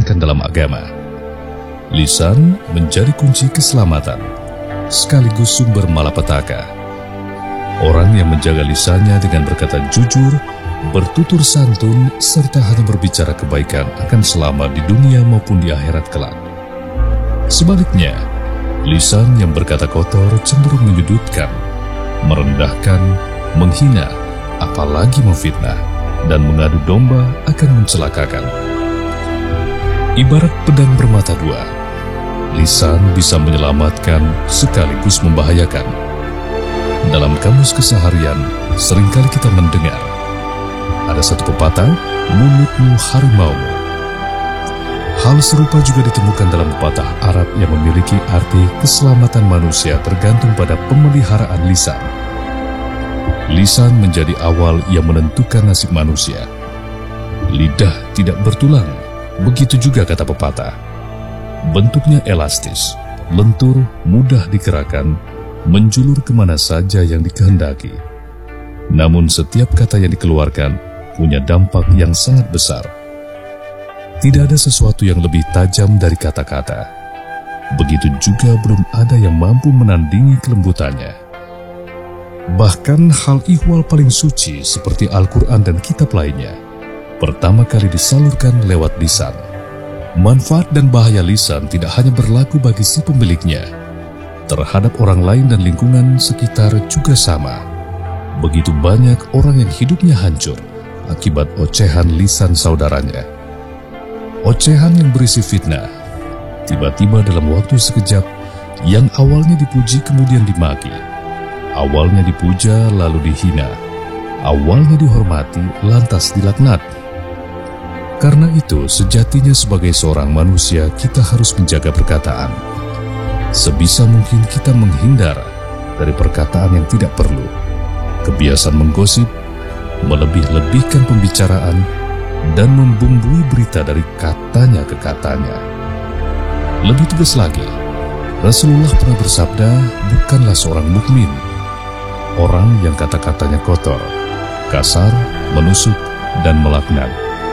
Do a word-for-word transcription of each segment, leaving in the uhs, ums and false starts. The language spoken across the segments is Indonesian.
ditekankan dalam agama. Lisan menjadi kunci keselamatan, sekaligus sumber malapetaka. Orang yang menjaga lisannya dengan berkata jujur, bertutur santun, serta hanya berbicara kebaikan akan selamat di dunia maupun di akhirat kelak. Sebaliknya, lisan yang berkata kotor cenderung menyudutkan, merendahkan, menghina, apalagi memfitnah, dan mengadu domba akan mencelakakan. Ibarat pedang bermata dua, lisan bisa menyelamatkan sekaligus membahayakan. Dalam kamus keseharian, seringkali kita mendengar, ada satu pepatah, mulutmu harimaumu. Hal serupa juga ditemukan dalam pepatah Arab yang memiliki arti keselamatan manusia tergantung pada pemeliharaan lisan. Lisan menjadi awal yang menentukan nasib manusia. Lidah tidak bertulang, begitu juga kata pepatah. Bentuknya elastis, lentur, mudah digerakkan, menjulur kemana saja yang dikehendaki. Namun setiap kata yang dikeluarkan punya dampak yang sangat besar. Tidak ada sesuatu yang lebih tajam dari kata-kata. Begitu juga belum ada yang mampu menandingi kelembutannya. Bahkan hal ihwal paling suci seperti Al-Quran dan kitab lainnya pertama kali disalurkan lewat lisan. Manfaat dan bahaya lisan tidak hanya berlaku bagi si pemiliknya. Terhadap orang lain dan lingkungan sekitar juga sama. Begitu banyak orang yang hidupnya hancur akibat ocehan lisan saudaranya. Ocehan yang berisi fitnah, tiba-tiba dalam waktu sekejap, yang awalnya dipuji kemudian dimaki. Awalnya dipuja lalu dihina, awalnya dihormati lantas dilaknat. Karena itu sejatinya sebagai seorang manusia kita harus menjaga perkataan. Sebisa mungkin kita menghindar dari perkataan yang tidak perlu, kebiasaan menggosip, melebih-lebihkan pembicaraan, dan membumbui berita dari katanya ke katanya. Lebih tegas lagi, Rasulullah pernah bersabda, bukanlah seorang mukmin orang yang kata-katanya kotor, kasar, menusuk, dan melaknat.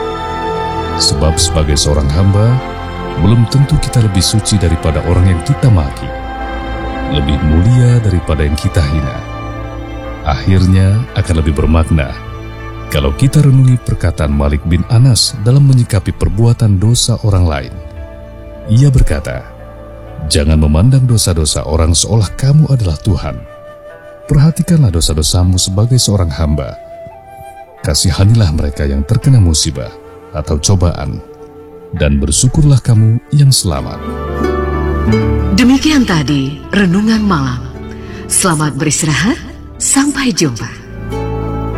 Sebab sebagai seorang hamba, belum tentu kita lebih suci daripada orang yang kita maki, lebih mulia daripada yang kita hina. Akhirnya akan lebih bermakna kalau kita renungi perkataan Malik bin Anas dalam menyikapi perbuatan dosa orang lain. Ia berkata, jangan memandang dosa-dosa orang seolah kamu adalah Tuhan. Perhatikanlah dosa-dosamu sebagai seorang hamba. Kasihanilah mereka yang terkena musibah atau cobaan, dan bersyukurlah kamu yang selamat. Demikian tadi Renungan Malam. Selamat beristirahat, sampai jumpa.